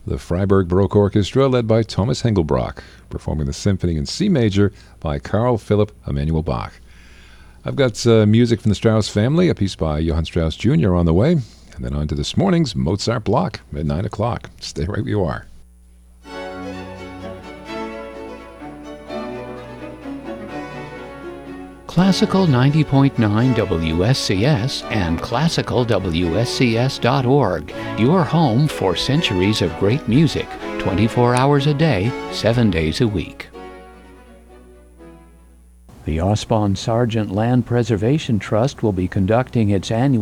The Freiburg Baroque Orchestra, led by Thomas Hengelbrock, performing the Symphony in C major by Carl Philipp Emanuel Bach. I've got music from the Strauss family, a piece by Johann Strauss Jr. on the way, and then on to this morning's Mozart block at 9 o'clock. Stay right where you are. Classical 90.9 WSCS and classicalwscs.org, your home for centuries of great music, 24 hours a day, 7 days a week. The Osbon Sargent Land Preservation Trust will be conducting its annual